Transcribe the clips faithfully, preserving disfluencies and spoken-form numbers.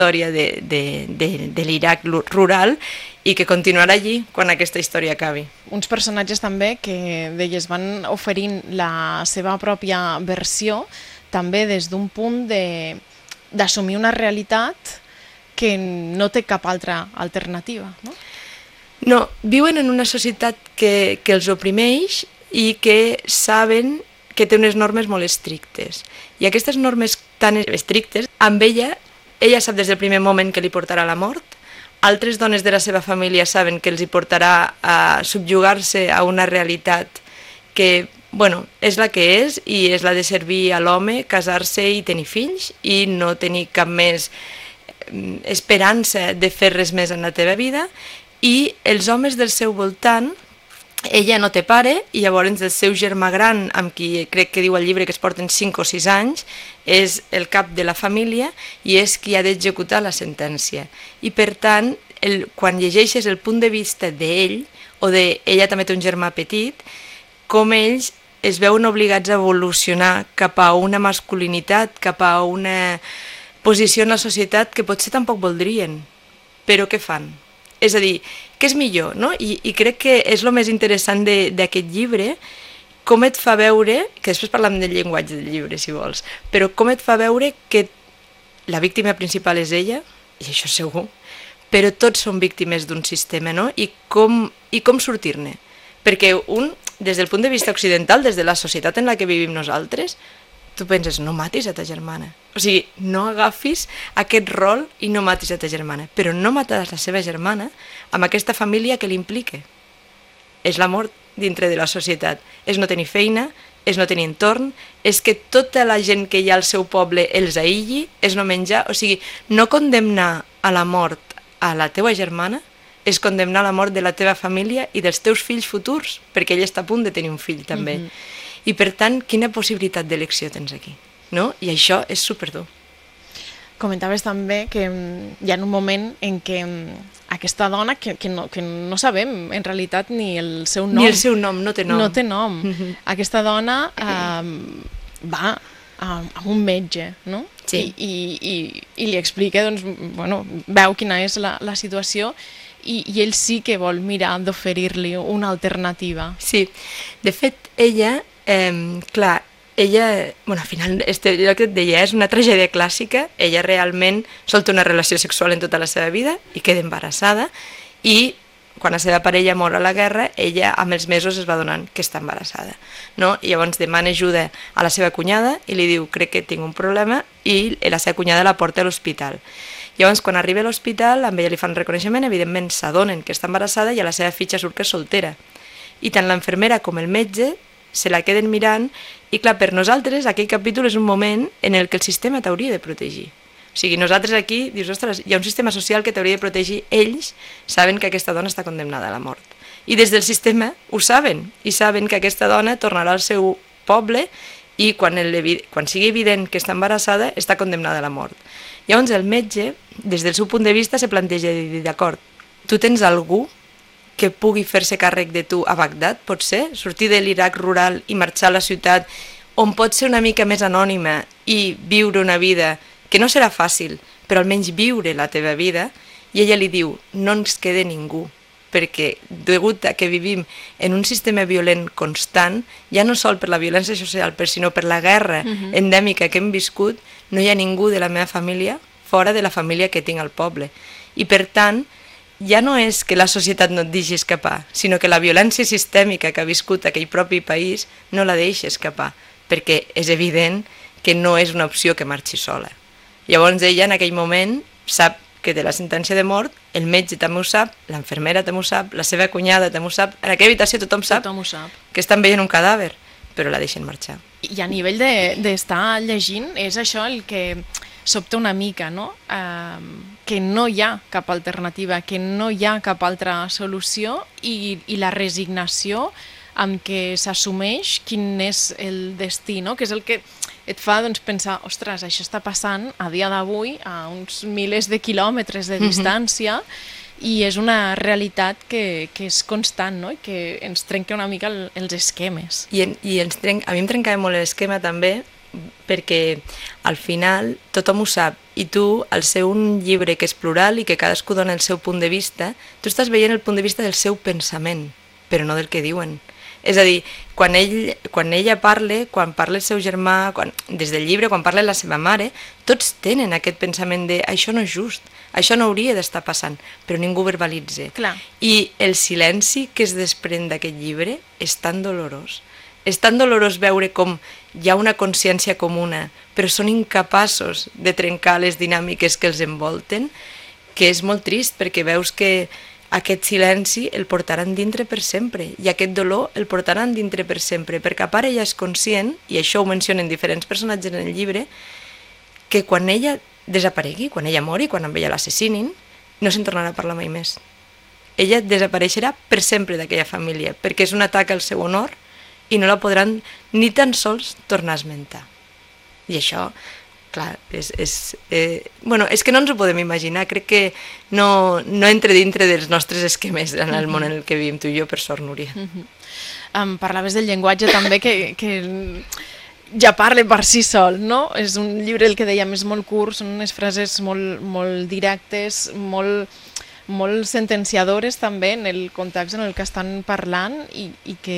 història de, de, de, de l'Iraq rural i que continuarà allí quan aquesta història acabi. Uns personatges també que deies van oferint la seva pròpia versió també des d'un punt de, d'assumir una realitat que no té cap altra alternativa, no? No, viuen en una societat que, que els oprimeix i que saben que té unes normes molt estrictes. I aquestes normes tan estrictes, amb ella, ella sap des del primer moment que li portarà la mort, altres dones de la seva família saben que els hi portarà a subjugar-se a una realitat que, bueno, és la que és i és la de servir a l'home, casar-se i tenir fills i no tenir cap més esperança de fer res més en la teva vida. I els homes del seu voltant, ella no té pare i llavors el seu germà gran, amb qui crec que diu al llibre que es porten cinc o sis anys, és el cap de la família i és qui ha d'executar la sentència. I per tant, el, quan llegeixes el punt de vista d'ell, o de ella també té un germà petit, com ells es veuen obligats a evolucionar cap a una masculinitat, cap a una posició en la societat que potser tampoc voldrien, però què fan? És a dir, què és millor, no? I, i crec que és el més interessant d'aquest llibre, com et fa veure, que després parlem del llenguatge del llibre, si vols, però com et fa veure que la víctima principal és ella, i això segur, però tots són víctimes d'un sistema, no? I com, i com sortir-ne. Perquè un, des del punt de vista occidental, des de la societat en la que vivim nosaltres, tu penses, no matis a ta germana. O sigui, no agafis aquest rol i no matis a ta germana. Però no mataràs la seva germana amb aquesta família que l'implica. És la mort dintre de la societat. És no tenir feina, és no tenir entorn, és que tota la gent que hi ha al seu poble els aïlli, és no menjar. O sigui, no condemnar a la mort a la teua germana és condemnar a la mort de la teva família i dels teus fills futurs, perquè ell està a punt de tenir un fill també. Mm-hmm. I per tant, quina possibilitat d'elecció tens aquí, no? I això és superdur. Comentaves també que hi ha un moment en què aquesta dona, que, que, no, que no sabem en realitat ni el seu nom... Ni el seu nom, no té nom. No té nom. Mm-hmm. Aquesta dona eh, va a, a un metge, no? Sí. I, i, i, i li explica, doncs, bueno, veu quina és la, la situació i, i ell sí que vol mirar d'oferir-li una alternativa. Sí, de fet, ella... Eh, clar, ella, bueno, al final, este, el que et deia, és una tragèdia clàssica, ella realment sol té una relació sexual en tota la seva vida i queda embarassada i quan la seva parella mor a la guerra, ella amb els mesos es va donant que està embarassada, no? I llavors demana ajuda a la seva cunyada i li diu, crec que tinc un problema, i la seva cunyada la porta a l'hospital. Llavors, quan arriba a l'hospital, amb ella li fan reconeixement, evidentment s'adonen que està embarassada i a la seva fitxa surt que és soltera. I tant l'enfermera com el metge se la queden mirant i, clar, per nosaltres aquell capítol és un moment en el que el sistema t'hauria de protegir. O sigui, nosaltres aquí, dius, ostres, hi ha un sistema social que t'hauria de protegir. Ells saben que aquesta dona està condemnada a la mort. I des del sistema ho saben, i saben que aquesta dona tornarà al seu poble i quan, el, quan sigui evident que està embarassada, està condemnada a la mort. Llavors el metge, des del seu punt de vista, se planteja de dir, d'acord, tu tens algú que pugui fer-se càrrec de tu a Bagdad, pot ser? Sortir de l'Iraq rural i marxar a la ciutat on pot ser una mica més anònima i viure una vida que no serà fàcil, però almenys viure la teva vida, i ella li diu, no ens queda ningú, perquè degut a que vivim en un sistema violent constant, ja no sol per la violència social, sinó per la guerra uh-huh. endèmica que hem viscut, no hi ha ningú de la meva família fora de la família que tinc al poble. I per tant, ja no és que la societat no et deixi escapar, sinó que la violència sistèmica que ha viscut aquell propi país no la deixa escapar, perquè és evident que no és una opció que marxi sola. Llavors ella en aquell moment sap que té la sentència de mort, el metge també ho sap, l'enfermera també ho sap, la seva cunyada també ho sap, en aquella habitació tothom sap, tothom ho sap. Que estan veient un cadàver, però la deixen marxar. I a nivell d'estar de, llegint és això el que sobta una mica, no? Eh, que no hi ha cap alternativa, que no hi ha cap altra solució i, i la resignació amb què s'assumeix quin és el destí, no? Que és el que et fa doncs, pensar, ostres, això està passant a dia d'avui a uns milers de quilòmetres de distància mm-hmm. i és una realitat que, que és constant, no? I que ens trenca una mica el, els esquemes. I, en, i ens trenc, a mi em trencava molt l'esquema també perquè al final tothom ho sap i tu, al ser un llibre que és plural i que cadascú dona el seu punt de vista, tu estàs veient el punt de vista del seu pensament, però no del que diuen. És a dir, quan, ell, quan ella parla, quan parla el seu germà, quan, des del llibre, quan parla la seva mare, tots tenen aquest pensament de això no és just, això no hauria d'estar passant, però ningú verbalitza. Clar. I el silenci que es desprèn d'aquest llibre és tan dolorós. És tan dolorós veure com hi ha una consciència comuna, però són incapaços de trencar les dinàmiques que els envolten, que és molt trist, perquè veus que aquest silenci el portaran dintre per sempre, i aquest dolor el portaran dintre per sempre, perquè a part ella és conscient, i això ho mencionen diferents personatges en el llibre, que quan ella desaparegui, quan ella mori, quan amb ella l'assassinin, no se'n tornarà a parlar mai més. Ella desapareixerà per sempre d'aquella família, perquè és un atac al seu honor, i no la podran ni tan sols tornar a esmentar. I això, clar, és, és, eh, bueno, és que no ens ho podem imaginar, crec que no, no entra dintre dels nostres esquemes en el món en el que vivim tu i jo, per sort, Núria. Uh-huh. Um, parlaves del llenguatge també, que, que ja parla per si sol, no? És un llibre, el que dèiem, és molt curt, són unes frases molt, molt directes, molt, molt sentenciadores també en el context en el que estan parlant, i, i que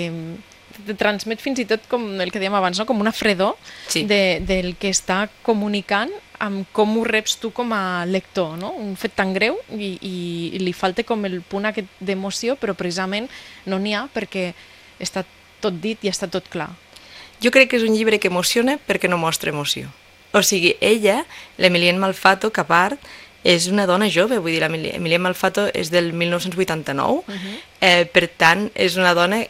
te transmet fins i tot, com el que dèiem abans, no? Com una fredor sí. de, del que està comunicant amb com ho reps tu com a lector, no? Un fet tan greu i, i, i li falta com el punt aquest d'emoció, però precisament no n'hi ha perquè està tot dit i està tot clar. Jo crec que és un llibre que emociona perquè no mostra emoció. O sigui, ella, l'Emilienne Malfato, que a part és una dona jove, vull dir, l'Emilienne Malfato és del mil nou-cents vuitanta-nou, uh-huh. eh, per tant, és una dona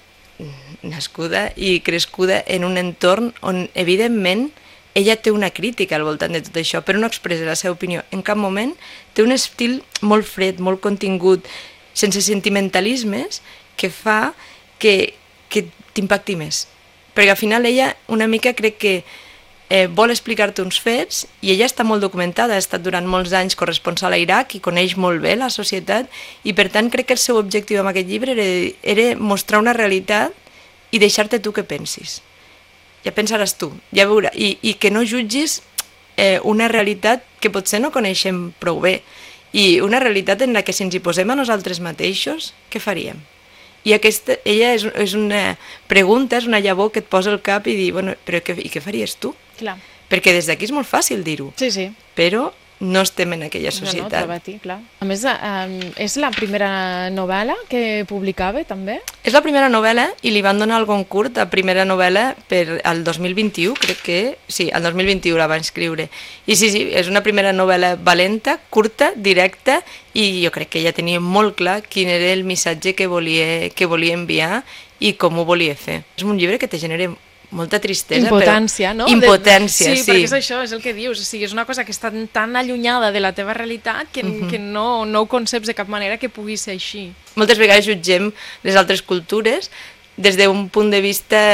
nascuda i crescuda en un entorn on, evidentment, ella té una crítica al voltant de tot això, però no expressa la seva opinió. En cap moment té un estil molt fred, molt contingut, sense sentimentalismes, que fa que, que t'impacti més. Perquè al final ella una mica crec que eh, vol explicar-te uns fets, i ella està molt documentada, ha estat durant molts anys corresponsal a Iraq i coneix molt bé la societat, i per tant crec que el seu objectiu amb aquest llibre era, era mostrar una realitat i deixar-te tu que pensis. Ja pensaràs tu, ja veurà, i, i que no jutgis eh, una realitat que potser no coneixem prou bé, i una realitat en la que si ens hi posem a nosaltres mateixos, què faríem? I aquesta, ella és, és una pregunta, és una llavor que et posa al cap i dir, bueno, però què, i què faries tu? Clar. Perquè des d'aquí és molt fàcil dir-ho, sí, sí. però no estem en aquella societat. No, no, trobar-t'hi, clar. A més, eh, és la primera novel·la que publicava, també? És la primera novel·la i li van donar el concurs de primera novel·la per al dos mil vint-i-u, crec que... Sí, el dos mil vint-i-u la va escriure. I sí, sí, és una primera novel·la valenta, curta, directa, i jo crec que ella tenia molt clar quin era el missatge que volia, que volia enviar i com ho volia fer. És un llibre que te genera molta tristesa, impotència, però... no? Impotència, de... sí, sí. Perquè és això, és el que dius, o sigui, és una cosa que està tan allunyada de la teva realitat que, uh-huh. que no, no ho conceps de cap manera que pugui ser així. Moltes vegades jutgem les altres cultures des d'un punt de vista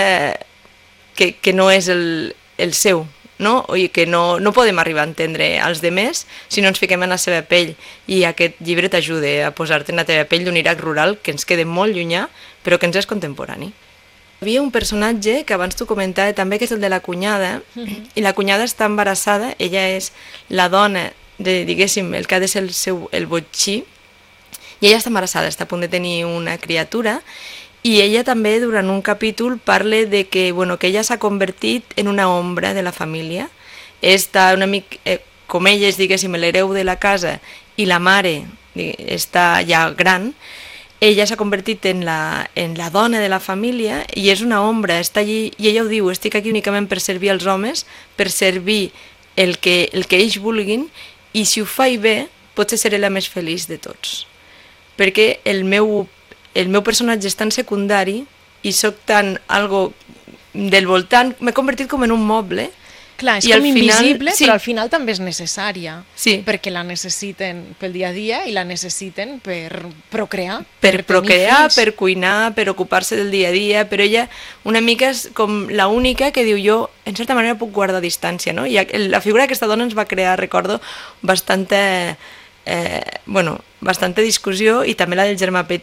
que, que no és el, el seu, no? I que no, no podem arribar a entendre els demés si no ens fiquem en la seva pell, i aquest llibre t'ajuda a posar-te en la teva pell d'un Iraq rural que ens queda molt llunyà, però que ens és contemporani. Hi havia un personatge que abans t'ho comentava també, que és el de la cunyada, uh-huh. i la cunyada està embarassada, ella és la dona de, diguéssim, el que ha de ser el seu el botxí, i ella està embarassada, està a punt de tenir una criatura, i ella també durant un capítol parla de que, bueno, que ella s'ha convertit en una ombra de la família, està una mica, eh, com ella és, diguéssim, l'hereu de la casa, i la mare està ja gran, ella s'ha convertit en la, en la dona de la família i és una ombra, està allí, i ella ho diu, estic aquí únicament per servir als homes, per servir el que, el que ells vulguin, i si ho faig bé, potser seré la més feliç de tots. Perquè el meu, el meu personatge és tan secundari i sóc tan algo del voltant, m'he convertit com en un moble. Clar, és I com final, invisible, sí. però al final també és necessària, sí. perquè la necessiten pel dia a dia i la necessiten per procrear. Per, per procrear, fills. per cuinar, per ocupar-se del dia a dia, però ella una mica és com la única que diu jo, en certa manera puc guardar distància, no? I la figura d'aquesta dona ens va crear, recordo, bastanta, eh, bueno, bastanta discussió, i també la del germà petit,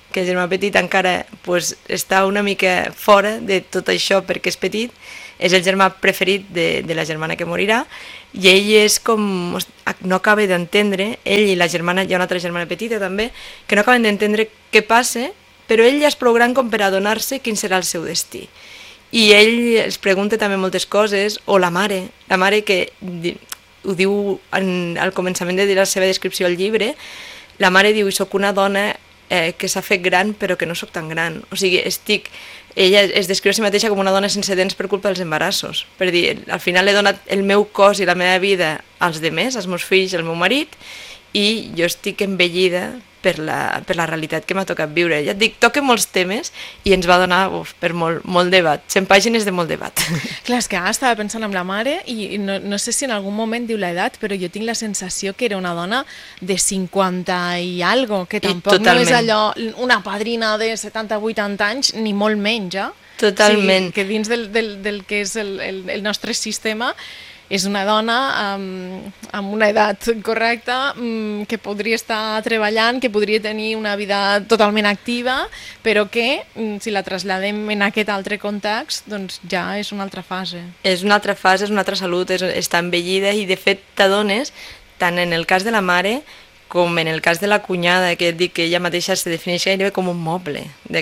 que el germà petit encara pues, està una mica fora de tot això perquè és petit, és el germà preferit de, de la germana que morirà, i ell és com, no acaba d'entendre, ell i la germana, hi ha una altra germana petita també, que no acaben d'entendre què passa, però ell ja és prou gran com per adonar-se quin serà el seu destí. I ell es pregunta també moltes coses, o la mare, la mare que ho diu en, al començament de la seva descripció al llibre, la mare diu, soc una dona eh, que s'ha fet gran però que no sóc tan gran, o sigui, estic... Ella es descriu a si mateixa com una dona sense dents per culpa dels embarassos. Per dir, al final he donat el meu cos i la meva vida als demés, als meus fills, al meu marit, i jo estic envellida per la, per la realitat que m'ha tocat viure. Ja et dic, toca molts temes i ens va donar uf, per molt, molt debat, cent pàgines de molt debat. Clar, és que ara estava pensant en la mare i no, no sé si en algun moment diu l'edat, però jo tinc la sensació que era una dona de cinquanta i algo, que tampoc no és allò una padrina de setanta vuitanta anys, ni molt menys, eh? Totalment. Sí, que dins del, del, del que és el, el, el nostre sistema és una dona amb, amb una edat correcta, que podria estar treballant, que podria tenir una vida totalment activa, però que, si la traslladem en aquest altre context, doncs ja és una altra fase. És una altra fase, és una altra salut, és, està envellida i, de fet, t'adones, tant en el cas de la mare com en el cas de la cunyada, que et dic que ella mateixa se defineix gairebé com un moble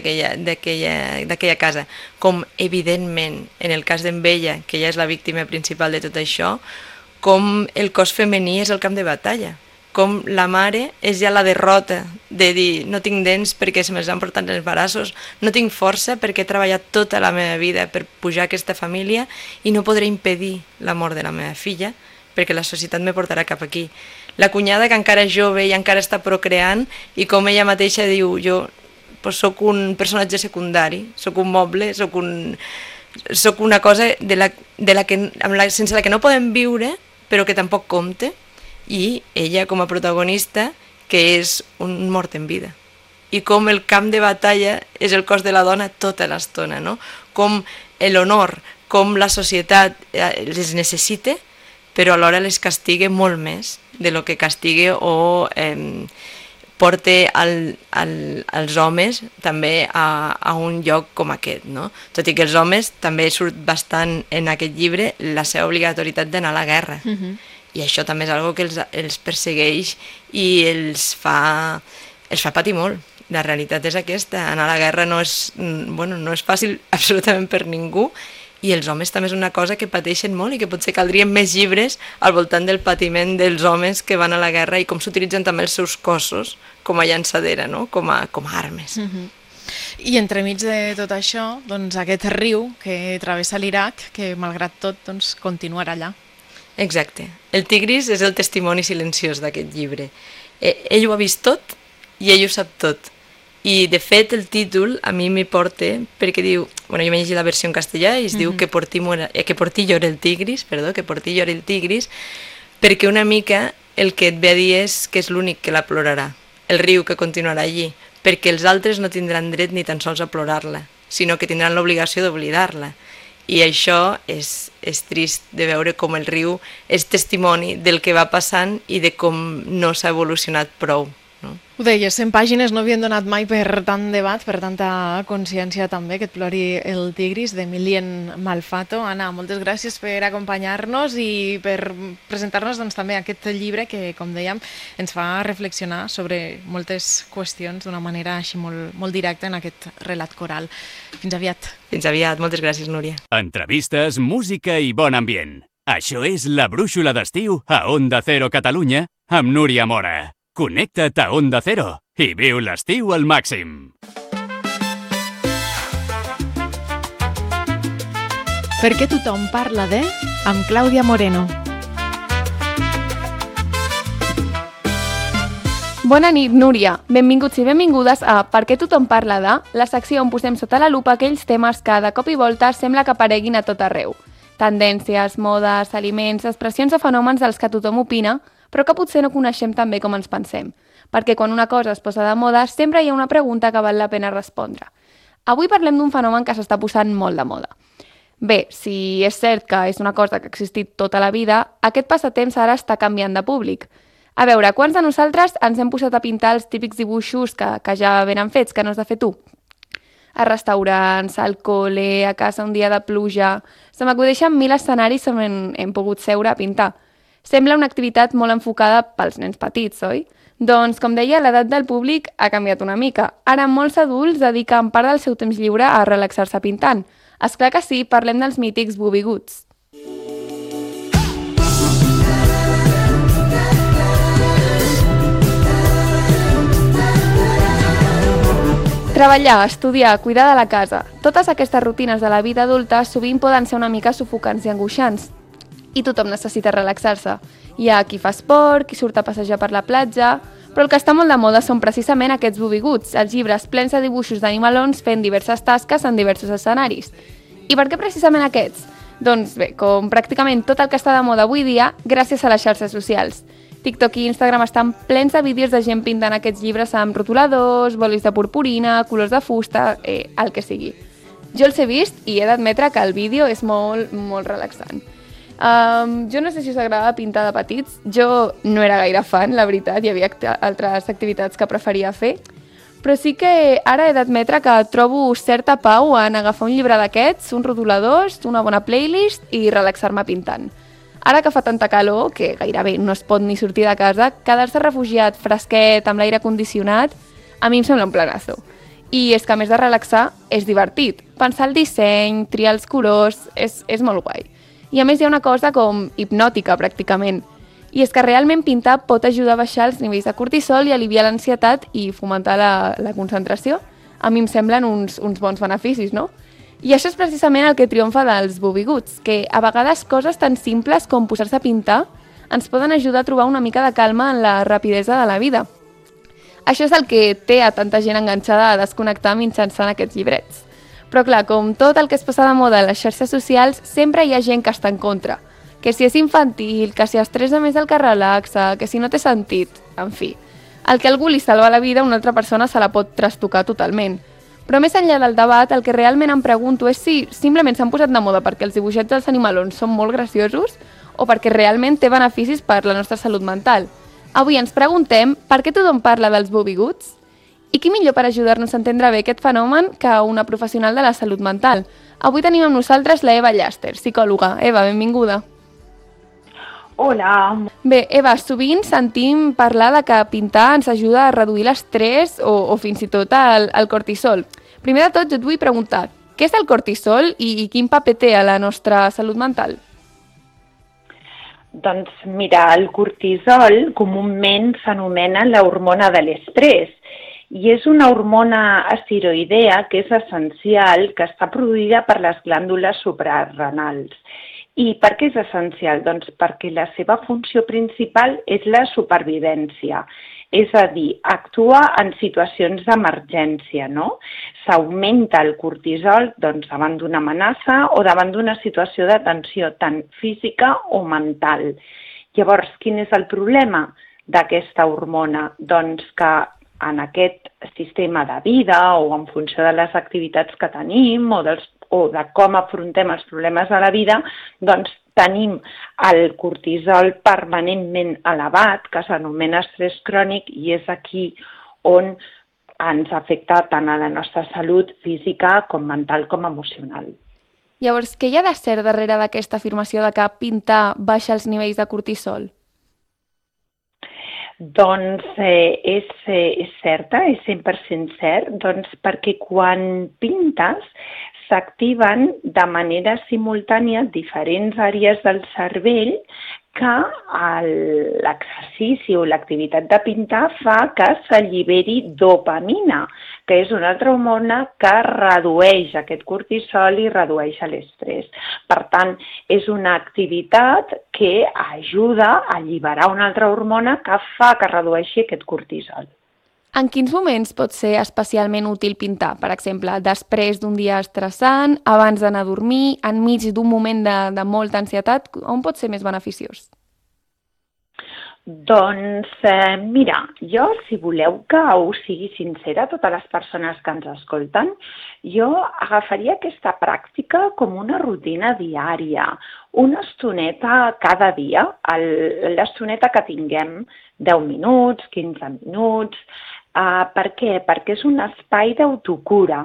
d'aquella casa, com evidentment en el cas d'en ella, que ella és la víctima principal de tot això, com el cos femení és el camp de batalla, com la mare és ja la derrota de dir no tinc dents perquè se me'ls han portat els embarassos, no tinc força perquè he treballat tota la meva vida per pujar aquesta família i no podré impedir la mort de la meva filla perquè la societat me portarà cap aquí. La cunyada que encara és jove i encara està procreant i com ella mateixa diu, jo pues, soc un personatge secundari, soc un moble, soc, un, soc una cosa de la, de la que, amb la, sense la que no podem viure però que tampoc compte, i ella com a protagonista que és un mort en vida. I com el camp de batalla és el cos de la dona tota l'estona, no? Com l'honor, com la societat les necessita, però alhora les castigue molt més de lo que castigue o eh, porta al, al, als homes també a, a un lloc com aquest, no? Tot i que els homes també surt bastant en aquest llibre la seva obligatorietat d'anar a la guerra. Uh-huh. I això també és algo que els, els persegueix i els fa, els fa patir molt. La realitat és aquesta, anar a la guerra no és, bueno, no és fàcil absolutament per ningú, i els homes també és una cosa que pateixen molt i que potser caldrien més llibres al voltant del patiment dels homes que van a la guerra i com s'utilitzen també els seus cossos com a llançadera, no? com, a, com a armes. Uh-huh. I entremig de tot això, doncs, aquest riu que travessa l'Iraq, que malgrat tot doncs, continuarà allà. Exacte. El Tigris és el testimoni silenciós d'aquest llibre. Ell ho ha vist tot i ell ho sap tot. I, de fet, el títol a mi m'hi porta perquè diu... Bueno, jo m'he llegit la versió en castellà i es mm-hmm. diu que, Portimo era, eh, que Portillo era el Tigris, perdó, que Portillo era el Tigris, perquè una mica el que et ve a dir és que és l'únic que la plorarà, el riu que continuarà allí, perquè els altres no tindran dret ni tan sols a plorar-la, sinó que tindran l'obligació d'oblidar-la. I això és, és trist de veure com el riu és testimoni del que va passant i de com no s'ha evolucionat prou. No? Ho deies, cent pàgines no havien donat mai per tant debat, per tanta consciència també, que et plori el Tigris, d'Emilien Malfato. Anna, moltes gràcies per acompanyar-nos i per presentar-nos doncs, també aquest llibre que, com dèiem, ens fa reflexionar sobre moltes qüestions d'una manera així molt, molt directa en aquest relat coral. Fins aviat. Fins aviat, moltes gràcies, Núria. Entrevistes, música i bon ambient. Això és La Brúixola d'Estiu a Onda Cero Catalunya amb Núria Mora. Connecta't a Onda Cero i viu l'estiu al màxim. Per què tothom parla de... amb Clàudia Moreno. Bona nit, Núria. Benvinguts i benvingudes a Per què tothom parla de, la secció on posem sota la lupa aquells temes que de cop i volta sembla que apareguin a tot arreu. Tendències, modes, aliments, expressions o fenòmens dels que tothom opina, però que potser no coneixem tan bé com ens pensem, perquè quan una cosa es posa de moda sempre hi ha una pregunta que val la pena respondre. Avui parlem d'un fenomen que s'està posant molt de moda. Bé, si és cert que és una cosa que ha existit tota la vida, aquest passatemps ara està canviant de públic. A veure, quants de nosaltres ens hem posat a pintar els típics dibuixos que, que ja venen fets, que no has de fer tu? A restaurants, al col·le, a casa un dia de pluja... Se m'acudeixen mil escenaris on hem, hem pogut seure a pintar. Sembla una activitat molt enfocada pels nens petits, oi? Doncs, com deia, l'edat del públic ha canviat una mica. Ara molts adults dediquen part del seu temps lliure a relaxar-se pintant. Esclar que sí, parlem dels mítics bobiguts. Treballar, estudiar, cuidar de la casa... Totes aquestes rutines de la vida adulta sovint poden ser una mica sufocants i angoixants. I tothom necessita relaxar-se. Hi ha qui fa esport, qui surt a passejar per la platja... Però el que està molt de moda són precisament aquests bobiguts, els llibres plens de dibuixos d'animalons fent diverses tasques en diversos escenaris. I per què precisament aquests? Doncs bé, com pràcticament tot el que està de moda avui dia, gràcies a les xarxes socials. TikTok i Instagram estan plens de vídeos de gent pintant aquests llibres amb rotuladors, bolis de purpurina, colors de fusta, eh, el que sigui. Jo els he vist i he d'admetre que el vídeo és molt, molt relaxant. Um, jo no sé si us agradava pintar de petits, jo no era gaire fan, la veritat, hi havia act- altres activitats que preferia fer, però sí que ara he d'admetre que trobo certa pau en agafar un llibre d'aquests, uns rotuladors, una bona playlist i relaxar-me pintant. Ara que fa tanta calor, que gairebé no es pot ni sortir de casa, quedar-se refugiat fresquet amb l'aire condicionat, a mi em sembla un planazo. I és que a més de relaxar, és divertit. Pensar el disseny, triar els colors, és, és molt guai. I a més hi ha una cosa com hipnòtica, pràcticament. I és que realment pintar pot ajudar a baixar els nivells de cortisol i aliviar l'ansietat i fomentar la, la concentració. A mi em semblen uns, uns bons beneficis, no? I això és precisament el que triomfa dels bobiguts, que a vegades coses tan simples com posar-se a pintar ens poden ajudar a trobar una mica de calma en la rapidesa de la vida. Això és el que té a tanta gent enganxada a desconnectar mitjançant aquests llibrets. Però clar, com tot el que es posa de moda a les xarxes socials, sempre hi ha gent que està en contra. Que si és infantil, que si estressa més del que relaxa, que si no té sentit, en fi. El que a algú li salva la vida, una altra persona se la pot trastocar totalment. Però més enllà del debat, el que realment em pregunto és si simplement s'han posat de moda perquè els dibuixets dels animalons són molt graciosos o perquè realment té beneficis per la nostra salut mental. Avui ens preguntem per què tothom parla dels bobiguts? I qui millor per ajudar-nos a entendre bé aquest fenomen que una professional de la salut mental? Avui tenim amb nosaltres la Eva Llàster, psicòloga. Eva, benvinguda. Hola. Bé, Eva, sovint sentim parlar de que pintar ens ajuda a reduir l'estrès o, o fins i tot el, el cortisol. Primer de tot, jo et vull preguntar, què és el cortisol i, i quin paper té a la nostra salut mental? Doncs mira, el cortisol comúment s'anomena l'hormona de l'estrès i és una hormona esteroidea que és essencial, que està produïda per les glàndules suprarrenals. I per què és essencial? Doncs perquè la seva funció principal és la supervivència, és a dir, actua en situacions d'emergència, no? S'augmenta el cortisol doncs, davant d'una amenaça o davant d'una situació de tensió tant física o mental. Llavors, quin és el problema d'aquesta hormona? Doncs que en aquest sistema de vida o en funció de les activitats que tenim o dels o de com afrontem els problemes de la vida, doncs tenim el cortisol permanentment elevat, que s'anomena estrès crònic, i és aquí on ens afecta tant a la nostra salut física com mental com emocional. Llavors, què hi ha de cert darrere d'aquesta afirmació de que pintar baixa els nivells de cortisol? Doncs eh, és, eh, és certa, és cent per cent cert, doncs perquè quan pintes s'activen de manera simultània diferents àrees del cervell que l'exercici o l'activitat de pintar fa que s'alliberi dopamina, que és una altra hormona que redueix aquest cortisol i redueix l'estrès. Per tant, és una activitat que ajuda a alliberar una altra hormona que fa que redueixi aquest cortisol. En quins moments pot ser especialment útil pintar? Per exemple, després d'un dia estressant, abans d'anar a dormir, enmig d'un moment de, de molta ansietat, on pot ser més beneficiós? Doncs eh, mira, jo, si voleu que us sigui sincera, totes les persones que ens escolten, jo agafaria aquesta pràctica com una rutina diària, una estoneta cada dia, l'estoneta que tinguem, deu minuts, quinze minuts. Eh, per què? Perquè és un espai d'autocura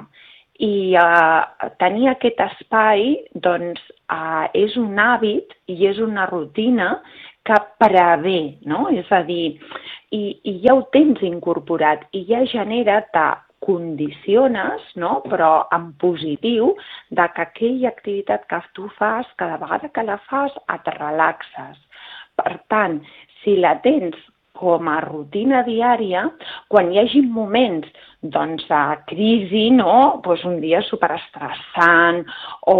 i eh, tenir aquest espai doncs, eh, és un hàbit i és una rutina que prevé, no? És a dir, i, i ja ho tens incorporat i ja genera, te condiciones, no? Però en positiu, de que aquella activitat que tu fas, cada vegada que la fas, et relaxes. Per tant, si la tens com a rutina diària, quan hi hagi moments doncs, de crisi, no? Pues un dia superestressant o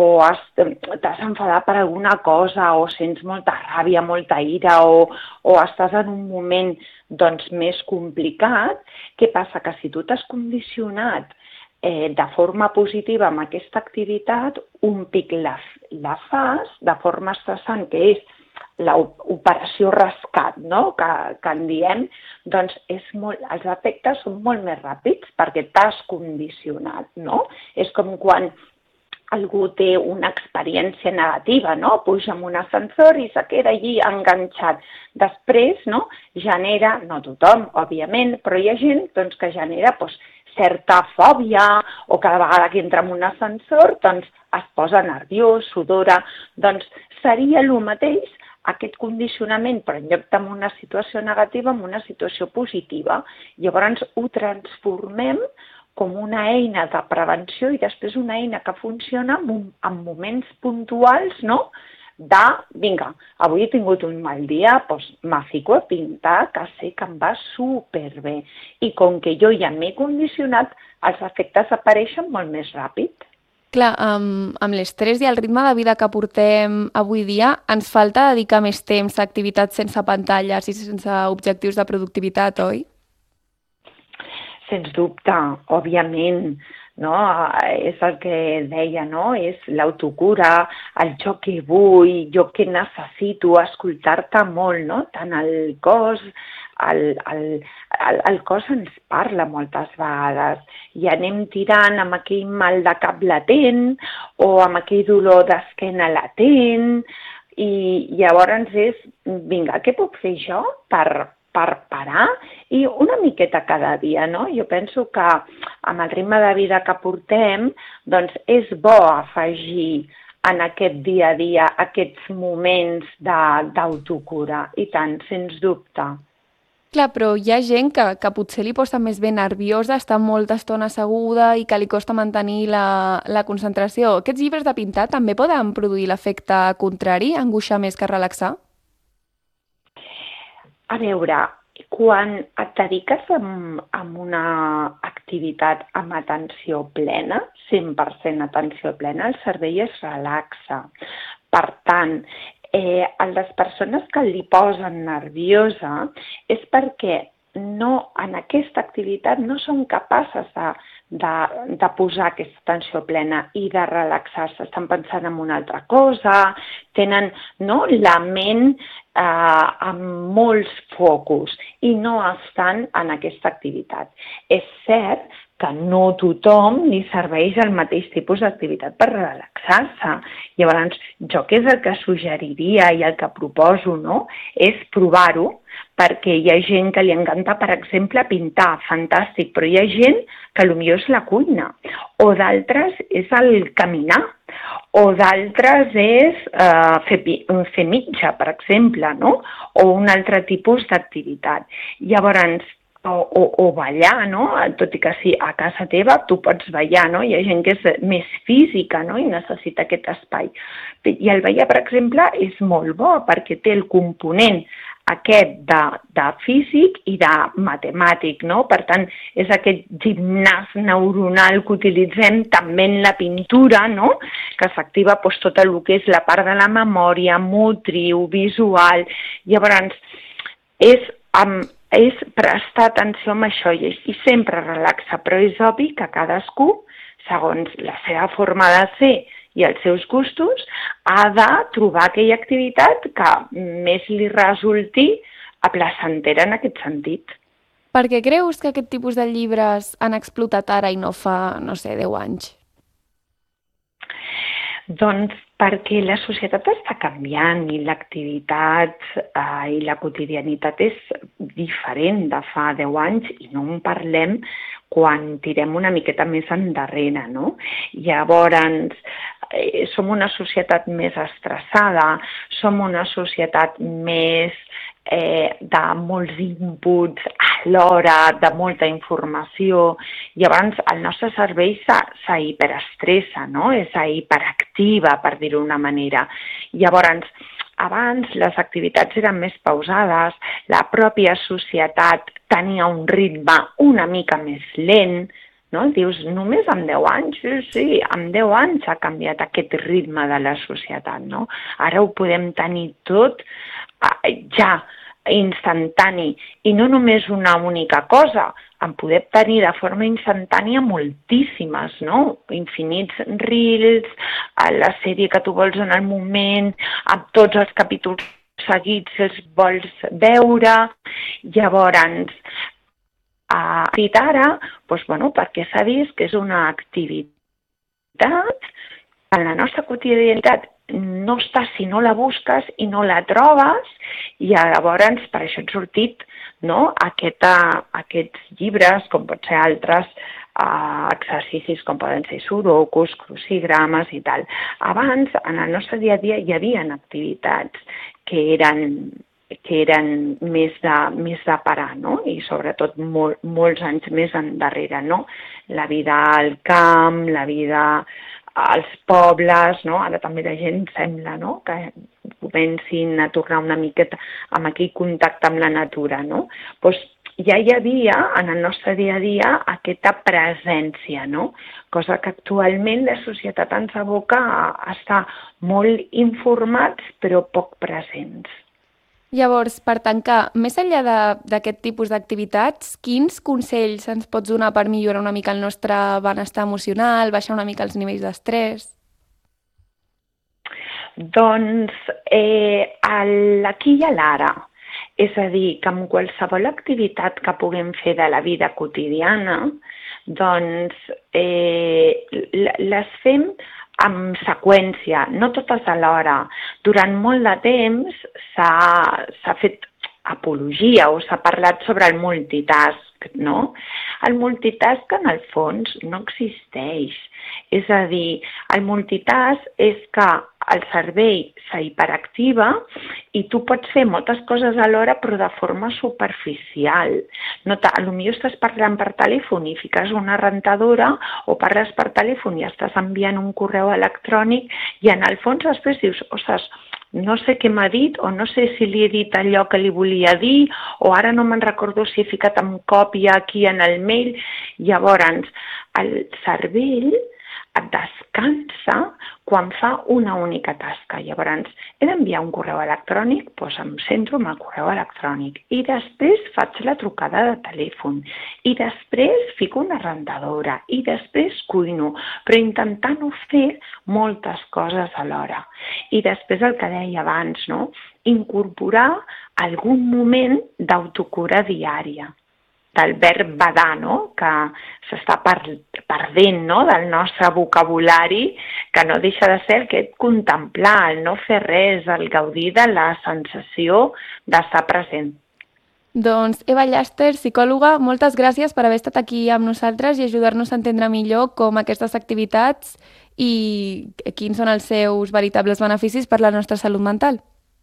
t'has enfadat per alguna cosa o sents molta ràbia, molta ira o, o estàs en un moment doncs, més complicat, què passa? Que si tu t'has condicionat eh, de forma positiva amb aquesta activitat, un pic la, la fas de forma estressant, que és l'operació rescat, no? que, que en diem, doncs és molt, els efectes són molt més ràpids perquè t'has condicionat. No? És com quan algú té una experiència negativa, no? Puja en un ascensor i se queda allí enganxat. Després no? genera, no tothom, òbviament, però hi ha gent doncs, que genera doncs, certa fòbia o cada vegada que entra en un ascensor doncs, es posa nerviós, sudora. Doncs seria el mateix aquest condicionament, però en lloc d'en una situació negativa, en una situació positiva. Llavors ho transformem com una eina de prevenció i després una eina que funciona en moments puntuals, no? De, vinga, avui he tingut un mal dia, doncs me fico a pintar, que sé que em va superbé. I com que jo ja m'he condicionat, els efectes apareixen molt més ràpid. Clar, amb, amb l'estrès i el ritme de vida que portem avui dia, ens falta dedicar més temps a activitats sense pantalles i sense objectius de productivitat, oi? Sens dubte, òbviament, no? És el que deia, no? És l'autocura, el jo que vull, jo que necessito, escoltar-te molt, no? Tant el cos, el, el, el, el cos ens parla moltes vegades i anem tirant amb aquell mal de cap latent o amb aquell dolor d'esquena latent i llavors és, vinga, què puc fer jo per per parar i una miqueta cada dia, no? Jo penso que amb el ritme de vida que portem, doncs és bo afegir en aquest dia a dia aquests moments d'autocura, i tant, sens dubte. Clar, però hi ha gent que, que potser li posa més bé nerviosa, està molta estona asseguda i que li costa mantenir la, la concentració. Aquests llibres de pintar també poden produir l'efecte contrari, angoixar més que relaxar? A veure, quan et dediques a, a una activitat amb atenció plena, cent per cent atenció plena, el cervell es relaxa. Per tant, eh, a les persones que li posen nerviosa és perquè no, en aquesta activitat no són capaces de, de, de posar aquesta atenció plena i de relaxar-se. Estan pensant en una altra cosa, tenen no, la ment eh, amb molts focus i no estan en aquesta activitat. És cert que no tothom li serveix el mateix tipus d'activitat per relaxar-se. Llavors, jo què és el que suggeriria i el que proposo, no? És provar-ho, perquè hi ha gent que li encanta, per exemple, pintar, fantàstic, però hi ha gent que potser és la cuina, o d'altres és el caminar, o d'altres és eh, fer, fer mitja, per exemple, no? O un altre tipus d'activitat. Llavors, O, o, o ballar, no? Tot i que sí, a casa teva tu pots ballar, no? Hi ha gent que és més física, no? I necessita aquest espai. I el ballar, per exemple, és molt bo perquè té el component aquest de, de físic i de matemàtic, no? Per tant, és aquest gimnàs neuronal que utilitzem també en la pintura, no? Que s'activa doncs, tot el que és la part de la memòria, motriu, visual. Llavors, és amb és prestar atenció a això i, i sempre relaxa, però és obvi que cadascú, segons la seva forma de ser i els seus gustos, ha de trobar aquella activitat que més li resulti placentera en aquest sentit. Per què creus que aquest tipus de llibres han explotat ara i no fa, no sé, deu anys? Doncs perquè la societat està canviant i l'activitat eh, i la quotidianitat és diferent de fa deu anys i no en parlem quan tirem una miqueta més endarrere, no? Llavors, eh, som una societat més estressada, som una societat més eh, de molts inputs alhora, de molta informació. Llavors, el nostre cervell s'hiperestressa, no? És hiperactiva, per dir-ho d'una manera. Llavors, abans les activitats eren més pausades, la pròpia societat tenia un ritme una mica més lent, no? Dius, només amb deu anys? Sí, sí, amb deu anys ha canviat aquest ritme de la societat, no? Ara ho podem tenir tot eh, ja, instantani, i no només una única cosa, en podem tenir de forma instantània moltíssimes, no? Infinits reels, la sèrie que tu vols en el moment, amb tots els capítols seguits els vols veure. Llavors, a ara, doncs, bueno, perquè s'ha vist que és una activitat en la nostra quotidianitat no està si no la busques i no la trobes, i llavors per això han sortit, no, Aquesta, aquests llibres, com pot ser altres uh, exercicis com poden ser sudokus, crucigrames i tal. Abans, en el nostre dia a dia, hi havia activitats que eren, que eren més, de, més de parar, no? I sobretot mol, molts anys més endarrere, no? La vida al camp, la vida als pobles, no? Ara també la gent sembla, no?, que comencin a tornar una miqueta amb aquell contacte amb la natura, no? Pues ja hi havia en el nostre dia a dia aquesta presència, no? Cosa que actualment la societat ens aboca a estar molt informats però poc presents. Llavors, per tancar, més enllà d'aquest tipus d'activitats, quins consells ens pots donar per millorar una mica el nostre benestar emocional, baixar una mica els nivells d'estrès? Doncs eh, aquí i a l'ara. És a dir, que amb qualsevol activitat que puguem fer de la vida quotidiana, doncs eh, les fem amb seqüència, no totes alhora. Durant molt de temps s'ha fet apologia o s'ha parlat sobre el multitask, no? El multitask en el fons no existeix. És a dir, el multitask és que el cervell s'hiperactiva i tu pots fer moltes coses alhora però de forma superficial. No, potser estàs parlant per telèfon i fiques una rentadora o parles per telèfon i estàs enviant un correu electrònic i en el fons després dius, ostres, no sé què m'ha dit o no sé si li he dit allò que li volia dir o ara no me'n recordo si he ficat amb còpia aquí en el mail. Llavors, el cervell et descansa quan fa una única tasca. Llavors, he d'enviar un correu electrònic, doncs em centro en el correu electrònic i després faig la trucada de telèfon i després fico una rentadora i després cuino, però intentant no fer moltes coses alhora. I després el que deia abans, no? Incorporar algun moment d'autocura diària, del verb badar, no? Que s'està perdent, no? Del nostre vocabulari, que no deixa de ser aquest contemplar, el no fer res, el gaudir de la sensació d'estar present. Doncs Eva Llàster, psicòloga, moltes gràcies per haver estat aquí amb nosaltres i ajudar-nos a entendre millor com aquestes activitats i quins són els seus veritables beneficis per la nostra salut mental.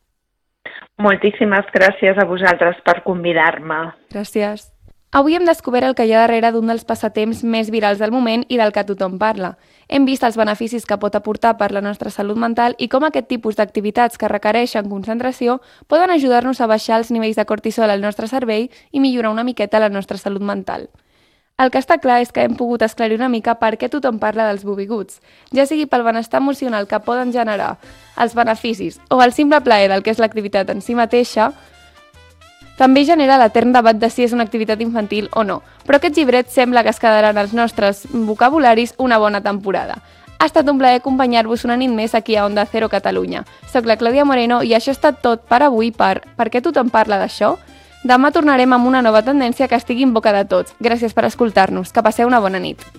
Moltíssimes gràcies a vosaltres per convidar-me. Gràcies. Avui hem descobert el que hi ha darrere d'un dels passatemps més virals del moment i del que tothom parla. Hem vist els beneficis que pot aportar per la nostra salut mental i com aquest tipus d'activitats que requereixen concentració poden ajudar-nos a baixar els nivells de cortisol al nostre cervell i millorar una miqueta la nostra salut mental. El que està clar és que hem pogut esclarir una mica per què tothom parla dels booby-goods, ja sigui pel benestar emocional que poden generar, els beneficis o el simple plaer del que és l'activitat en si mateixa. També genera l'etern debat de si és una activitat infantil o no, però aquests llibrets sembla que es quedaran als nostres vocabularis una bona temporada. Ha estat un plaer acompanyar-vos una nit més aquí a Onda Cero Catalunya. Soc la Clàudia Moreno i això ha estat tot per avui per Per què tothom parla d'això? Demà tornarem amb una nova tendència que estigui en boca de tots. Gràcies per escoltar-nos. Que passeu una bona nit.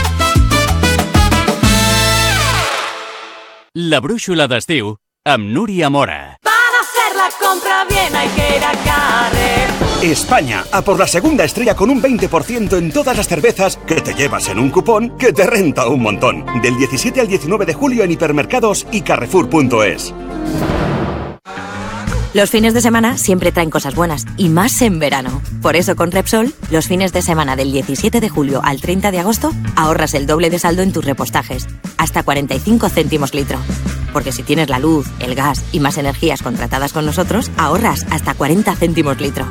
La brúixola d'estiu amb Núria Mora. Para hacer la compra bien hay que ir a Carrefour. España, a por la segunda estrella con un veinte por ciento en todas las cervezas que te llevas en un cupón que te renta un montón. Del diecisiete al diecinueve de julio en hipermercados y carrefour punto es. Los fines de semana siempre traen cosas buenas, y más en verano. Por eso con Repsol, los fines de semana del diecisiete de julio al treinta de agosto, ahorras el doble de saldo en tus repostajes, hasta cuarenta y cinco céntimos litro. Porque si tienes la luz, el gas y más energías contratadas con nosotros, ahorras hasta cuarenta céntimos litro.